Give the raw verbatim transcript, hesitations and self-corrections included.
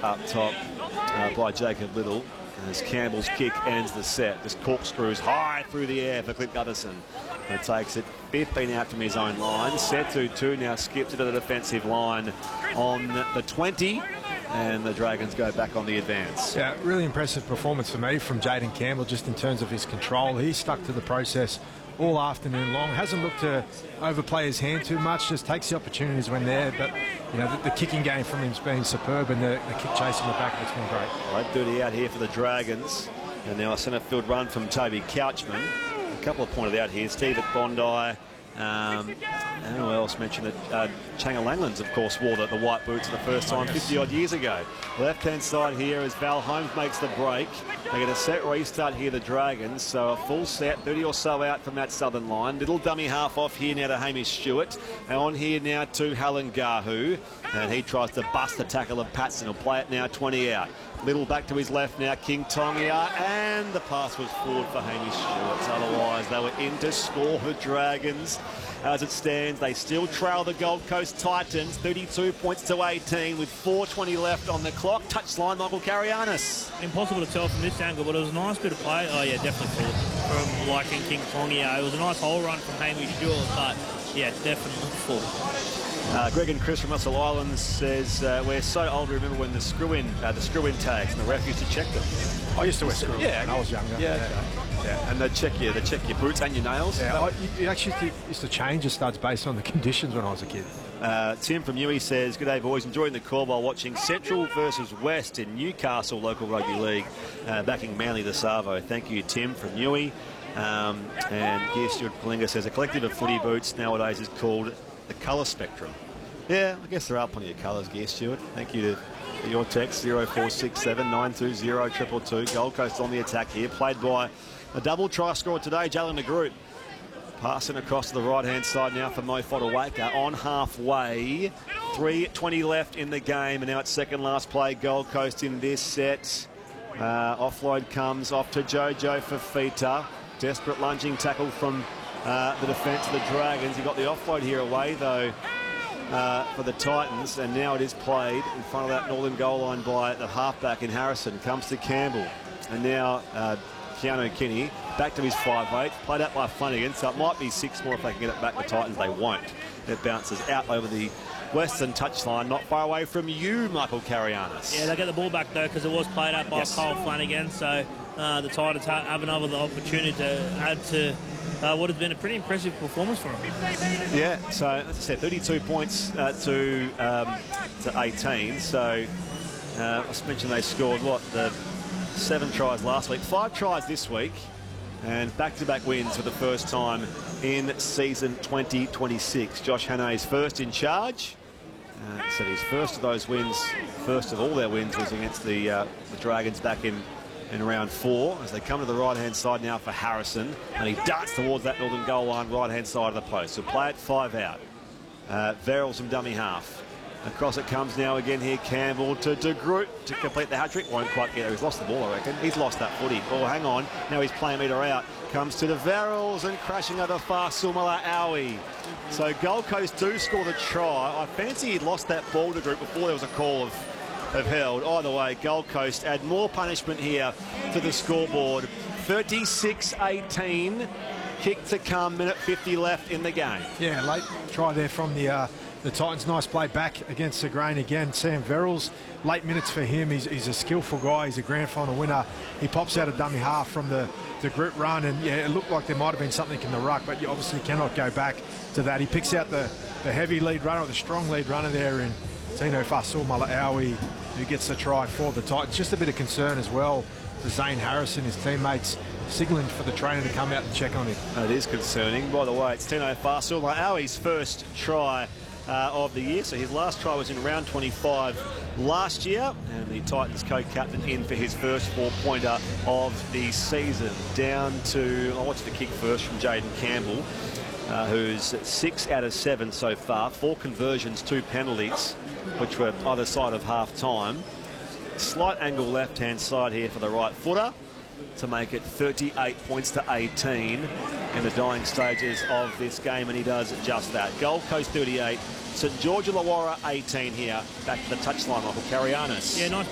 up top uh, by Jacob Little. As Campbell's kick ends the set, just corkscrews high through the air for Clint Gutherson. And takes it fifteen out from his own line. Setu two now skips into the defensive line on the twenty. And the Dragons go back on the advance. Yeah, really impressive performance for me from Jayden Campbell, just in terms of his control. He stuck to the process all afternoon long. Hasn't looked to overplay his hand too much, just takes the opportunities when there. But, you know, the, the kicking game from him's been superb, and the, the kick chase in the back, it's been great. Right, duty out here for the Dragons. And now a centre field run from Toby Couchman. A couple of pointed out here. Steve at Bondi. Um, and who else mentioned it? Uh, Changa Langlands, of course, wore the, the white boots for the first time fifty odd years ago. Left-hand side here as Val Holmes makes the break. They get a set restart here, the Dragons. So a full set, thirty or so out from that southern line. Little dummy half off here now to Hamish Stewart. And on here now to Helen Gahu. And he tries to bust the tackle of Patson. He'll play it now twenty out. Little back to his left now, King Tongia, and the pass was forward for Hamish Stewart. Otherwise, they were in to score the Dragons. As it stands, they still trail the Gold Coast Titans, thirty-two points to eighteen, with four twenty left on the clock. Touchline, Michael Carianis. Impossible to tell from this angle, but it was a nice bit of play. Oh, yeah, definitely full from like in King Tongia. It was a nice hole run from Hamish Stewart, but, yeah, definitely full. Uh, Greg and Chris from Russell Island says uh, we're so old to remember when the screw-in uh, the screw-in tags and the ref used to check them. I used to wear screw-in yeah, when I was younger. Yeah, yeah. Okay. Yeah. And they check you, they check your boots and your nails. Yeah, I, you actually used to change the studs based on the conditions when I was a kid. Uh, Tim from Newey says, "Good day, boys. Enjoying the call while watching Central versus West in Newcastle local rugby league, uh, backing Manly the Savo." Thank you, Tim from Newey. Um, and Gear Stuart Palinga says a collective of footy boots nowadays is called the colour spectrum. Yeah, I guess there are plenty of colours, Gear Stuart. Thank you to for your text, zero four six seven nine two zero two two two. Gold Coast on the attack here, played by a double try scorer today, Jalen de Groot. Passing across to the right-hand side now for Mo Fotuaika on halfway. three twenty left in the game, and now it's second last play, Gold Coast in this set. Uh, offload comes off to Jojo Fafita. Desperate lunging tackle from uh, the defence of the Dragons. He got the offload here away, though. Uh, for the Titans, and now it is played in front of that northern goal line by the halfback in Harrison. Comes to Campbell, and now uh, Keanu Kinney back to his five eight, played out by Flanagan, so it might be six more if they can get it back. The Titans, they won't. It bounces out over the western touchline, not far away from you, Michael Carianis. Yeah, they get the ball back though, because it was played out by yes. Kyle Flanagan, so uh, the Titans ha have another opportunity to add to Uh, what has been a pretty impressive performance for him. Yeah, so as I said, thirty-two points uh, to um, to eighteen. So uh, I just mentioned they scored what the seven tries last week, five tries this week, and back-to-back wins for the first time in season twenty twenty-six. Josh Hannay's first in charge. Uh, so his first of those wins, first of all their wins, was against the uh, the Dragons back in. in round four, as they come to the right-hand side now for Harrison, and he darts towards that northern goal line, right-hand side of the post. So play it five out. Uh, Verrills from dummy half. Across it comes now again here, Campbell to De Groot to complete the hat-trick. Won't quite get there. He's lost the ball, I reckon. He's lost that footy. Oh, hang on. Now he's playing meter out. Comes to the Verrills and crashing over far Sumala Aui. So Gold Coast do score the try. I fancy he'd lost that ball to Groot before there was a call of have held. Either way, Gold Coast add more punishment here to the scoreboard. thirty-six eighteen, kick to come, minute fifty left in the game. Yeah, late try there from the uh, the Titans. Nice play back against the grain again. Sam Verrills, late minutes for him. He's, he's a skillful guy. He's a grand final winner. He pops out a dummy half from the, the group run, and yeah, it looked like there might have been something in the ruck, but you obviously cannot go back to that. He picks out the, the heavy lead runner, or the strong lead runner there in Tino Fasul-Mala'awi, who gets the try for the Titans. Just a bit of concern as well for Zane Harrison, his teammates signalling for the trainer to come out and check on him. It is concerning. By the way, it's Tino Fasul-Mala'awi's first try uh, of the year. So his last try was in round twenty-five last year, and the Titans co-captain in for his first four-pointer of the season. Down to, I watched the kick first from Jayden Campbell, uh, who's six out of seven so far, four conversions, two penalties, which were either side of half-time. Slight angle left-hand side here for the right footer to make it thirty-eight points to eighteen in the dying stages of this game, and he does just that. Gold Coast thirty-eight, St George Illawarra eighteen here. Back to the touchline, Michael Carianis. Yeah, nice